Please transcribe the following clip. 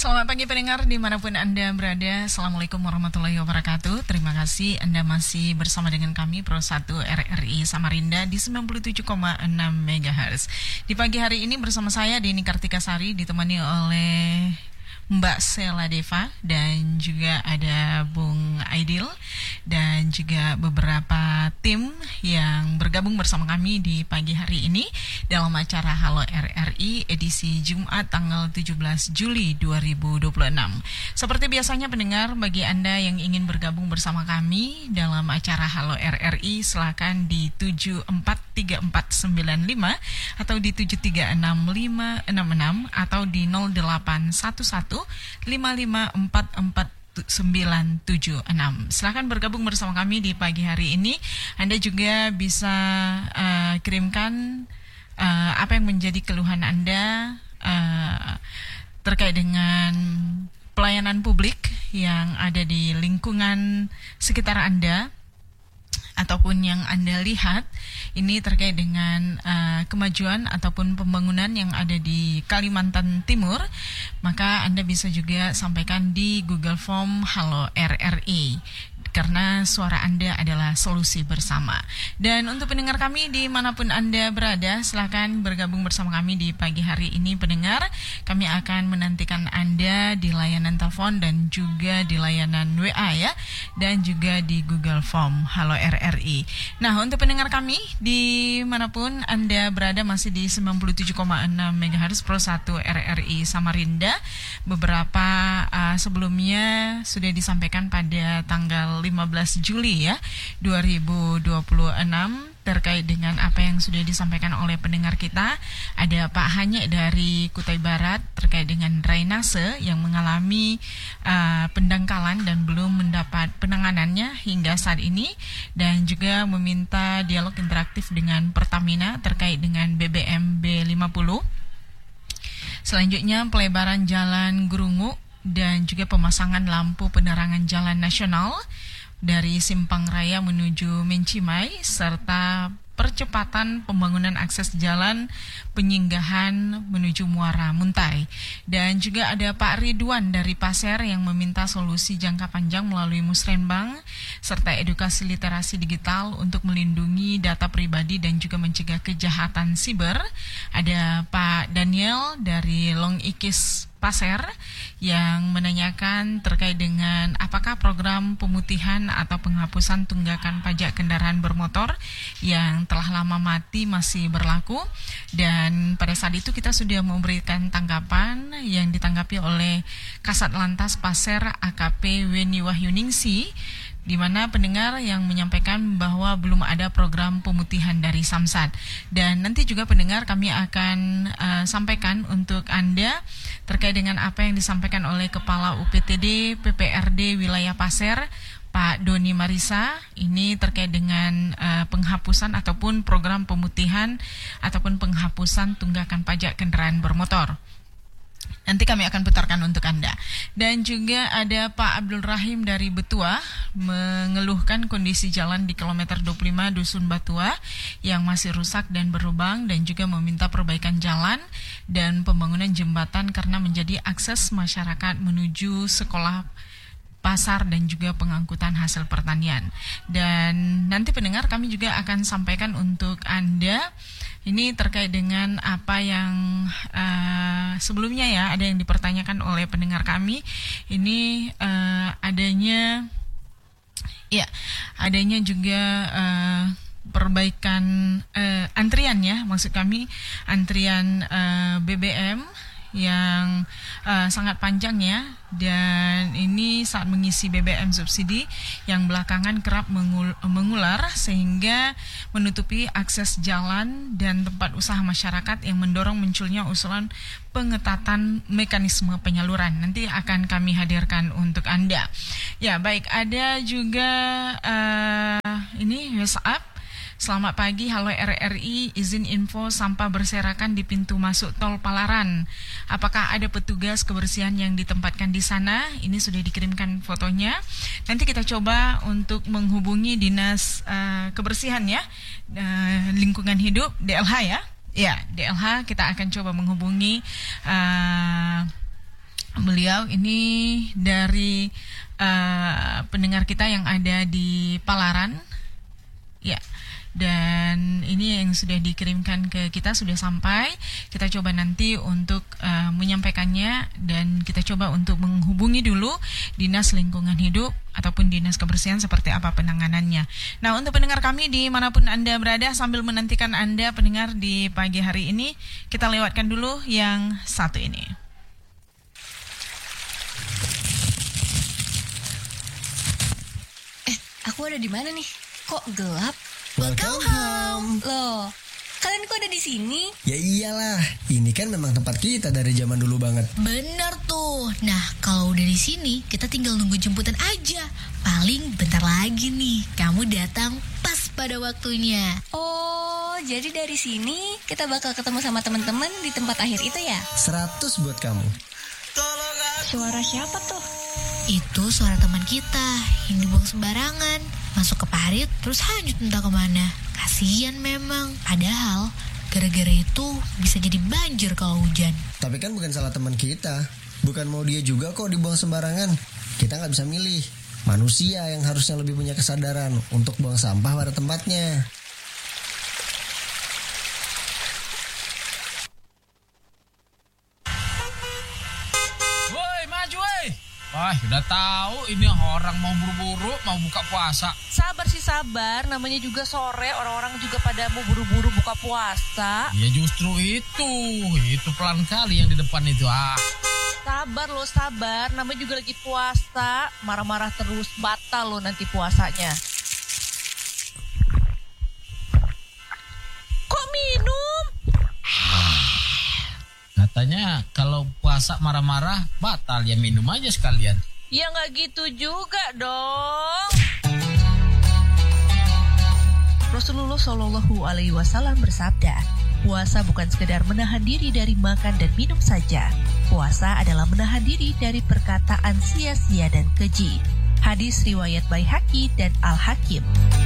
Selamat pagi pendengar dimanapun Anda berada. Assalamualaikum warahmatullahi wabarakatuh. Terima kasih Anda masih bersama dengan kami Pro 1 RRI Samarinda di 97,6 MHz. Di pagi hari ini bersama saya Deni Kartika Sari ditemani oleh Mbak Sela Deva dan juga ada Bung Aidil dan juga beberapa tim yang bergabung bersama kami di pagi hari ini dalam acara Halo RRI edisi Jumat tanggal 17 Juli 2026. Seperti biasanya pendengar, bagi Anda yang ingin bergabung bersama kami dalam acara Halo RRI silakan di 743495 atau di 736566 atau di 0811 5544 976. Silakan bergabung bersama kami di pagi hari ini. Anda juga bisa kirimkan apa yang menjadi keluhan Anda terkait dengan pelayanan publik yang ada di lingkungan sekitar Anda ataupun yang Anda lihat ini terkait dengan kemajuan ataupun pembangunan yang ada di Kalimantan Timur, maka Anda bisa juga sampaikan di Google Form Halo RRI. Karena suara Anda adalah solusi bersama. Dan untuk pendengar kami dimanapun Anda berada, silakan bergabung bersama kami di pagi hari ini pendengar. Kami akan menantikan Anda di layanan telepon dan juga di layanan WA ya, dan juga di Google Form Halo RRI. Nah, untuk pendengar kami dimanapun Anda berada masih di 97,6 MHz Pro 1 RRI Samarinda. Beberapa sebelumnya sudah disampaikan pada tanggal 15 Juli ya 2026 terkait dengan apa yang sudah disampaikan oleh pendengar kita. Ada Pak Hanye dari Kutai Barat terkait dengan drainase yang mengalami pendangkalan dan belum mendapat penanganannya hingga saat ini, dan juga meminta dialog interaktif dengan Pertamina terkait dengan BBM B50. Selanjutnya pelebaran jalan Gurungu dan juga pemasangan lampu penerangan jalan nasional dari Simpang Raya menuju Mencimai, serta percepatan pembangunan akses jalan penyinggahan menuju Muara Muntai. Dan juga ada Pak Ridwan dari Pasir yang meminta solusi jangka panjang melalui Musrenbang serta edukasi literasi digital untuk melindungi data pribadi dan juga mencegah kejahatan siber. Ada Pak Daniel dari Long Ikis Pasir yang menanyakan terkait dengan apakah program pemutihan atau penghapusan tunggakan pajak kendaraan bermotor yang telah lama mati masih berlaku. Dan pada saat itu kita sudah memberikan tanggapan yang ditanggapi oleh Kasat Lantas Pasir AKP Weni Wahyuningsi, di mana pendengar yang menyampaikan bahwa belum ada program pemutihan dari Samsat. Dan nanti juga pendengar kami akan sampaikan untuk Anda terkait dengan apa yang disampaikan oleh Kepala UPTD PPRD Wilayah Pasir, Pak Doni Marisa, ini terkait dengan penghapusan ataupun program pemutihan ataupun penghapusan tunggakan pajak kendaraan bermotor. Nanti kami akan putarkan untuk Anda. Dan juga ada Pak Abdul Rahim dari Betua mengeluhkan kondisi jalan di kilometer 25 Dusun Batua yang masih rusak dan berlubang, dan juga meminta perbaikan jalan dan pembangunan jembatan karena menjadi akses masyarakat menuju sekolah, pasar, dan juga pengangkutan hasil pertanian. Dan nanti pendengar kami juga akan sampaikan untuk Anda ini terkait dengan apa yang sebelumnya ya ada yang dipertanyakan oleh pendengar kami. Ini adanya juga perbaikan antrian ya, maksud kami antrian BBM yang sangat panjang ya, dan ini saat mengisi BBM subsidi yang belakangan kerap mengular sehingga menutupi akses jalan dan tempat usaha masyarakat, yang mendorong munculnya usulan pengetatan mekanisme penyaluran. Nanti akan kami hadirkan untuk Anda. Ya baik, ada juga ini WhatsApp. Selamat pagi, halo RRI, izin info sampah berserakan di pintu masuk tol Palaran. Apakah ada petugas kebersihan yang ditempatkan di sana? Ini sudah dikirimkan fotonya. Nanti kita coba untuk menghubungi dinas kebersihan ya, lingkungan hidup, DLH ya. Ya, DLH kita akan coba menghubungi beliau ini dari pendengar kita yang ada di Palaran, ya. Dan ini yang sudah dikirimkan ke kita sudah sampai. Kita coba nanti untuk menyampaikannya, dan kita coba untuk menghubungi dulu Dinas Lingkungan Hidup ataupun Dinas Kebersihan seperti apa penanganannya. Nah, untuk pendengar kami dimanapun Anda berada, sambil menantikan Anda pendengar di pagi hari ini, kita lewatkan dulu yang satu ini. Aku ada di mana nih? Kok gelap? Welcome home. Loh, kalian kok ada di sini? Ya iyalah, ini kan memang tempat kita dari zaman dulu banget. Bener tuh. Nah, kalau udah di sini, kita tinggal nunggu jemputan aja. Paling bentar lagi nih, kamu datang pas pada waktunya. Oh, jadi dari sini kita bakal ketemu sama teman-teman di tempat akhir itu ya? 100 buat kamu. Suara siapa tuh? Itu suara teman kita yang dibuang sembarangan, masuk ke parit terus hanyut entah kemana. Kasian memang, padahal gara-gara itu bisa jadi banjir kalau hujan. Tapi kan bukan salah teman kita. Bukan mau dia juga kok dibuang sembarangan. Kita nggak bisa milih. Manusia yang harusnya lebih punya kesadaran untuk buang sampah pada tempatnya. Wah, udah tahu ini orang mau buru-buru, mau buka puasa. Sabar sih sabar, namanya juga sore, orang-orang juga pada mau buru-buru buka puasa. Ya justru itu pelan kali yang di depan itu. Sabar lo, sabar, namanya juga lagi puasa, marah-marah terus, batal lo nanti puasanya. Kok minum? Katanya kalau puasa marah-marah batal, ya minum aja sekalian. Ya nggak gitu juga dong. Rasulullah Shallallahu Alaihi Wasallam bersabda, puasa bukan sekedar menahan diri dari makan dan minum saja. Puasa adalah menahan diri dari perkataan sia-sia dan keji. Hadis riwayat Baihaqi dan Al-Hakim.